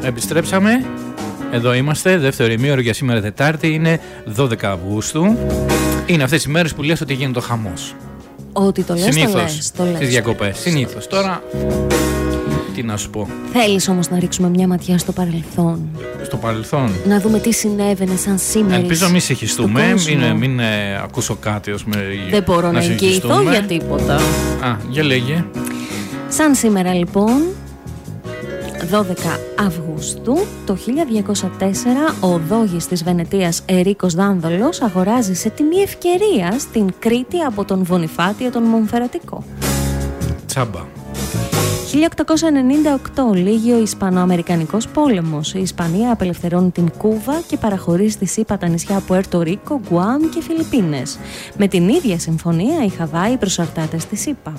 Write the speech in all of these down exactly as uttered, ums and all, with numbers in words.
επιστρέψαμε. Εδώ είμαστε, δεύτερο ημίωρο για σήμερα Τετάρτη, είναι δώδεκα Αυγούστου. Είναι αυτές οι μέρες που λες ότι γίνεται ο χαμός. Ότι το λες, συνήθως, το λες, το λες. στις διακοπές, συνήθως. Τώρα, τι να σου πω. Θέλεις όμως να ρίξουμε μια ματιά στο παρελθόν. Στο παρελθόν. Να δούμε τι συνέβαινε σαν σήμερα. Ελπίζω μην συγχυστούμε, μην, μην ε, ακούσω κάτι ως με, δεν μπορώ να, να εγγυηθώ για τίποτα. Α, για λέγε. Σαν σήμερα λοιπόν, δώδεκα Αυγούστου το χίλια διακόσια τέσσερα, ο δόγης της Βενετίας Ερίκος Δάνδολος αγοράζει σε τιμή ευκαιρίας την Κρήτη από τον Βονιφάτιο τον Μονφερατικό. Τσάμπα. χίλια οκτακόσια ενενήντα οκτώ, λήγει ο Ισπανοαμερικανικός πόλεμος. Η Ισπανία απελευθερώνει την Κούβα και παραχωρεί στη ΣΥΠΑ τα νησιά Πουέρτο Ρίκο, Γκουάμ και Φιλιππίνες. Με την ίδια συμφωνία οι Χαβάη προσαρτάται στη ΣΥΠΑ.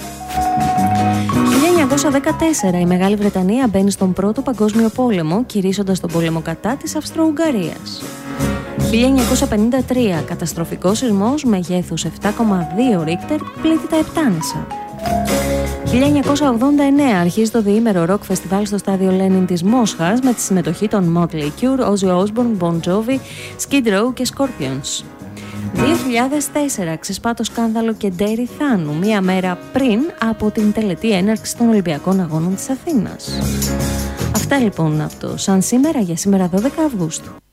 χίλια εννιακόσια δεκατέσσερα, η Μεγάλη Βρετανία μπαίνει στον Πρώτο Παγκόσμιο Πόλεμο, κηρύσσοντας τον πόλεμο κατά της Αυστρο-Ουγγαρίας. χίλια εννιακόσια πενήντα τρία, καταστροφικός σεισμός μεγέθους επτά κόμμα δύο Ρίκτερ πλήττει τα Επτάνησα. χίλια εννιακόσια ογδόντα εννέα, αρχίζει το διήμερο ροκ φεστιβάλ στο στάδιο Λένιν της Μόσχας με τη συμμετοχή των Motley Crue, Ozzy Osbourne, Bon Jovi, Skid Row και Scorpions. δύο χιλιάδες τέσσερα, ξεσπά το σκάνδαλο Κεντέρι Θάνου, μία μέρα πριν από την τελετή έναρξη των Ολυμπιακών Αγώνων της Αθήνας. Αυτά λοιπόν από το Σαν σήμερα για σήμερα δώδεκα Αυγούστου.